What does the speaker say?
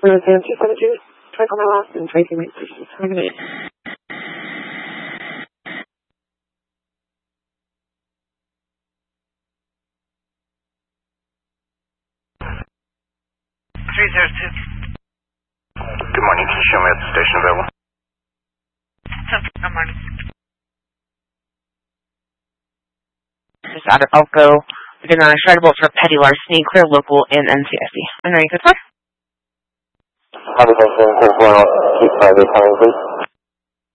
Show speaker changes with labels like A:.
A: We're going to 272. Try to call my last and Tracy Wait. Have a good night.
B: 302.
C: Good morning. Can you show me at the station available?
B: Good morning.
D: Just out of Elko. We're going to Shredable for petty larceny, clear local, and NCIC. And are you good for?
C: How does that sound? 4 keep 5 8 please.